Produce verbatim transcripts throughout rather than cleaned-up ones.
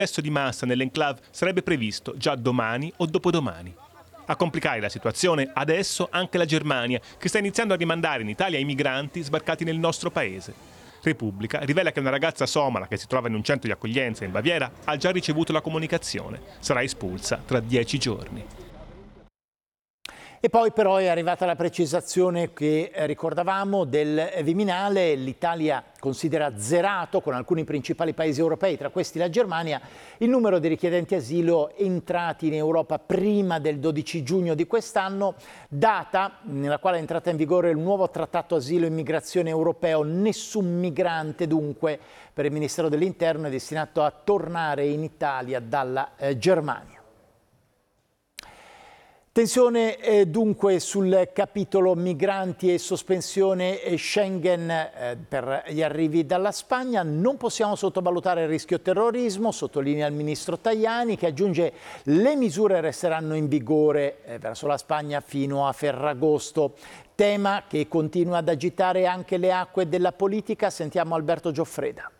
L'ingresso di massa nell'enclave sarebbe previsto già domani o dopodomani. A complicare la situazione adesso anche la Germania, che sta iniziando a rimandare in Italia i migranti sbarcati nel nostro paese. Repubblica rivela che una ragazza somala che si trova in un centro di accoglienza in Baviera ha già ricevuto la comunicazione. Sarà espulsa tra dieci giorni. E poi però è arrivata la precisazione che ricordavamo del Viminale. L'Italia considera zerato con alcuni principali paesi europei, tra questi la Germania, il numero di richiedenti asilo entrati in Europa prima del dodici giugno di quest'anno, data nella quale è entrata in vigore il nuovo trattato asilo e immigrazione europeo. Nessun migrante dunque per il Ministero dell'Interno è destinato a tornare in Italia dalla eh, Germania. Tensione eh, dunque sul capitolo migranti e sospensione Schengen eh, per gli arrivi dalla Spagna. Non possiamo sottovalutare il rischio terrorismo, sottolinea il ministro Tajani, che aggiunge le misure resteranno in vigore eh, verso la Spagna fino a Ferragosto. Tema che continua ad agitare anche le acque della politica. Sentiamo Alberto Gioffreda.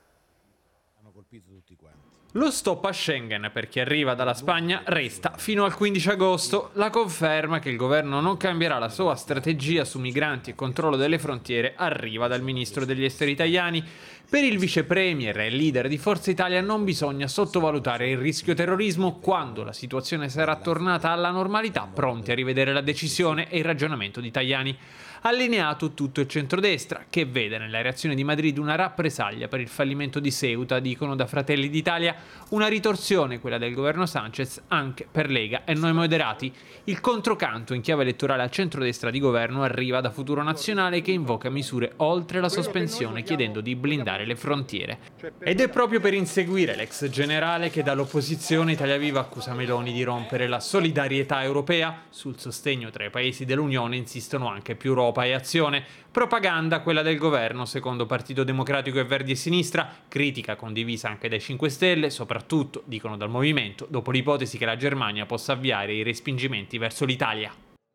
Lo stop a Schengen per chi arriva dalla Spagna resta fino al quindici agosto. La conferma che il governo non cambierà la sua strategia su migranti e controllo delle frontiere arriva dal ministro degli esteri Tajani. Per il vice premier e leader di Forza Italia non bisogna sottovalutare il rischio terrorismo. Quando la situazione sarà tornata alla normalità, pronti a rivedere la decisione e il ragionamento di Tajani. Allineato tutto il centrodestra, che vede nella reazione di Madrid una rappresaglia per il fallimento di Ceuta, dicono da Fratelli d'Italia, una ritorsione, quella del governo Sanchez, anche per Lega e noi moderati. Il controcanto in chiave elettorale al centrodestra di governo arriva da Futuro Nazionale, che invoca misure oltre la sospensione, chiedendo di blindare le frontiere. Ed è proprio per inseguire l'ex generale che dall'opposizione Italia Viva accusa Meloni di rompere la solidarietà europea. Sul sostegno tra i paesi dell'Unione insistono anche più Europa e Azione. Propaganda quella del governo, secondo Partito Democratico e Verdi e Sinistra, critica condivisa anche dai cinque Stelle, soprattutto, dicono dal Movimento, dopo l'ipotesi che la Germania possa avviare i respingimenti verso l'Italia.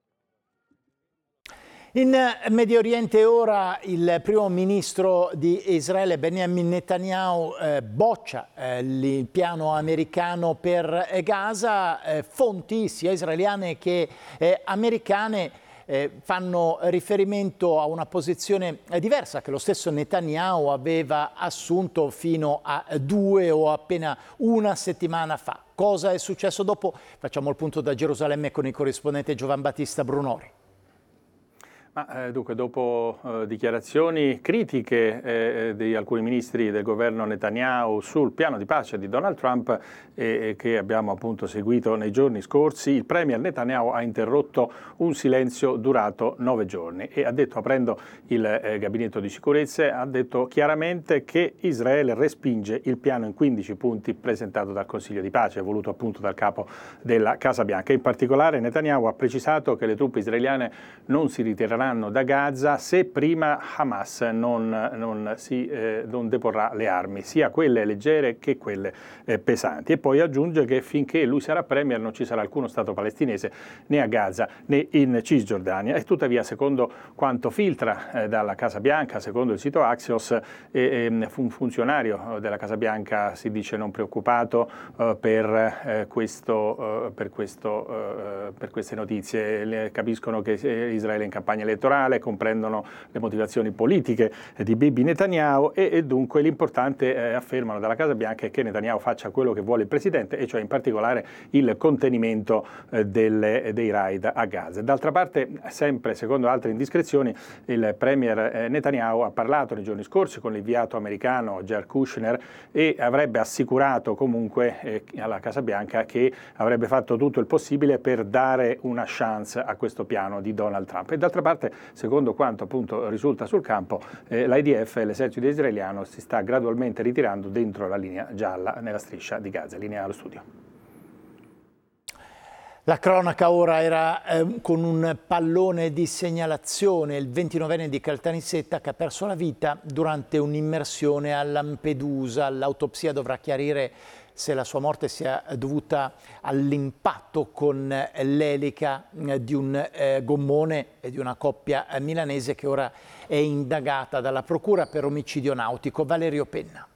In Medio Oriente ora il primo ministro di Israele Benjamin Netanyahu eh, boccia eh, il piano americano per Gaza. Eh, fonti sia israeliane che eh, americane Eh, fanno riferimento a una posizione eh, diversa che lo stesso Netanyahu aveva assunto fino a due o appena una settimana fa. Cosa è successo dopo? Facciamo il punto da Gerusalemme con il corrispondente Giovan Battista Brunori. Ma, eh, dunque, dopo eh, dichiarazioni critiche eh, di alcuni ministri del governo Netanyahu sul piano di pace di Donald Trump eh, che abbiamo appunto seguito nei giorni scorsi, il premier Netanyahu ha interrotto un silenzio durato nove giorni e ha detto, aprendo il eh, gabinetto di sicurezza, ha detto chiaramente che Israele respinge il piano in quindici punti presentato dal Consiglio di pace, voluto appunto dal capo della Casa Bianca. In particolare Netanyahu ha precisato che le truppe israeliane non si ritireranno da Gaza se prima Hamas non, non, si, eh, non deporrà le armi, sia quelle leggere che quelle eh, pesanti. E poi aggiunge che finché lui sarà premier non ci sarà alcuno Stato palestinese né a Gaza né in Cisgiordania. E tuttavia, secondo quanto filtra eh, dalla Casa Bianca, secondo il sito Axios, eh, eh, un funzionario della Casa Bianca si dice non preoccupato eh, per, eh, questo, eh, per, questo, eh, per queste notizie. Le, capiscono che Israele è in campagna elettorale, comprendono le motivazioni politiche di Bibi Netanyahu e, e dunque l'importante, eh, affermano dalla Casa Bianca, è che Netanyahu faccia quello che vuole il presidente, e cioè in particolare il contenimento eh, delle, dei raid a Gaza. D'altra parte, sempre secondo altre indiscrezioni, il premier eh, Netanyahu ha parlato nei giorni scorsi con l'inviato americano Jared Kushner e avrebbe assicurato comunque eh, alla Casa Bianca che avrebbe fatto tutto il possibile per dare una chance a questo piano di Donald Trump. E d'altra parte, secondo quanto appunto risulta sul campo, eh, l'I D F, l'esercito israeliano, si sta gradualmente ritirando dentro la linea gialla nella striscia di Gaza. Linea allo studio. La cronaca ora era eh, con un pallone di segnalazione, il ventinovenne di Caltanissetta che ha perso la vita durante un'immersione a Lampedusa. L'autopsia dovrà chiarire se la sua morte sia dovuta all'impatto con l'elica di un eh, gommone e di una coppia milanese che ora è indagata dalla Procura per omicidio nautico. Valerio Penna.